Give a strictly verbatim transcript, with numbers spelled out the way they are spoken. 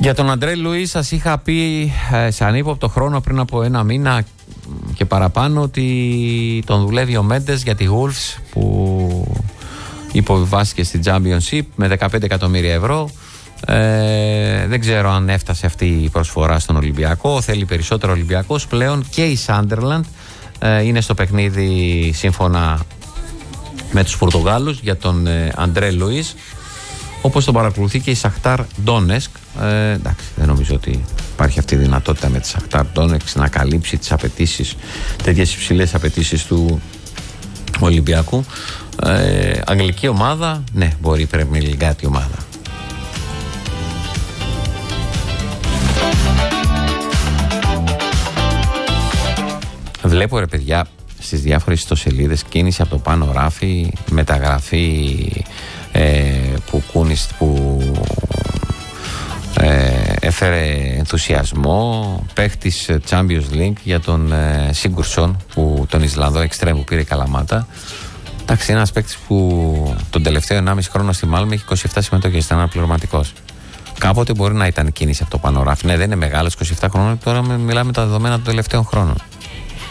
Για τον Αντρέ Λουίς σας είχα πει ε, σε ανύποπτο χρόνο πριν από ένα μήνα και παραπάνω ότι τον δουλεύει ο Μέντες για τη Wolves που υποβιβάστηκε στη Championship με δεκαπέντε εκατομμύρια ευρώ. Ε, δεν ξέρω αν έφτασε αυτή η προσφορά στον Ολυμπιακό. Θέλει περισσότερο Ολυμπιακός πλέον και η Sunderland ε, είναι στο παιχνίδι σύμφωνα με τους Πορτογάλους για τον ε, Αντρέ Λουίς, όπως τον παρακολουθεί και η Σαχτάρ Ντόνεσκ. Ε, εντάξει, δεν νομίζω ότι υπάρχει αυτή η δυνατότητα με τη Σαχτάρ Ντόνεσκ να καλύψει τις απαιτήσεις, τέτοιες υψηλές απαιτήσεις του Ολυμπιακού. Ε, αγγλική ομάδα, ναι, μπορεί η Premier League ομάδα. Βλέπω, ρε παιδιά, στις διάφορες ιστοσελίδες κίνηση από το πάνω ράφι, μεταγραφή ε, που, κούνης, που ε, έφερε ενθουσιασμό, παίχτης Champions League για τον ε, Σίγκουρσον, που, τον Ισλανδό εξτρέμ που πήρε η Καλαμάτα. Εντάξει, είναι ένας παίκτης που τον τελευταίο ενάμιση χρόνο στη Μάλμη έχει είκοσι επτά συμμετοχές, ήταν αναπληρωματικός. Κάποτε μπορεί να ήταν κίνηση από το πάνω ράφι. Ναι, δεν είναι μεγάλος, είκοσι επτά χρόνων, τώρα μιλάμε τα δεδομένα των τελευταίων χρόνων.